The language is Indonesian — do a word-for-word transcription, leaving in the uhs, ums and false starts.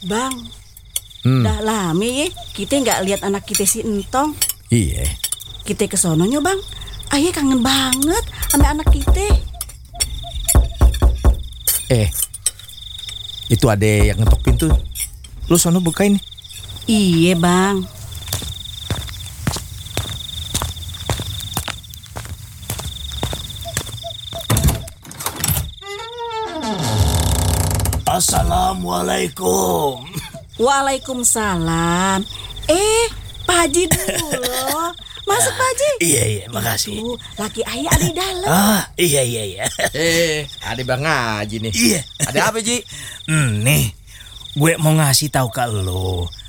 Bang, Hmm. dah lama ya kita nggak lihat anak kita si Entong. Iya. Kita ke sononya bang. Ayah kangen banget sama anak kita. Eh, itu ada yang ngetok pintu. Lu sono bukain. Iya bang. Assalamualaikum. Waalaikumsalam. Eh, Pak Haji dulu. Masuk Pak Haji. Iya iya, makasih. Tuh, laki ayah ada di dalam. Ah, iya iya iya. Eh, ada Bang Haji nih. Iya. Ada apa, Ji? Hmm, nih, gue mau ngasih tahu ke lo.